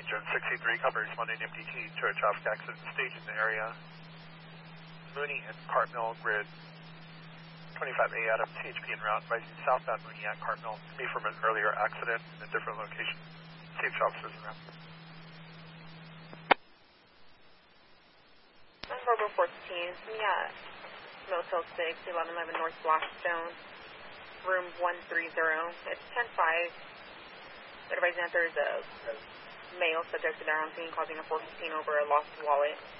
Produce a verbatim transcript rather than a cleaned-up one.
Jones sixty-three covers one in M D T to a traffic accident stage in the area. Mooney and Cartmill grid twenty-five A out of T H P en route, advising southbound Mooney at Cartmill to be from an earlier accident in a different location. Safety officers around. Number fourteen, me at Motel six, eleven eleven North Blackstone, room one three zero. It's ten five. Advising that there's a male subject to down scene causing a four fifteen over a lost wallet.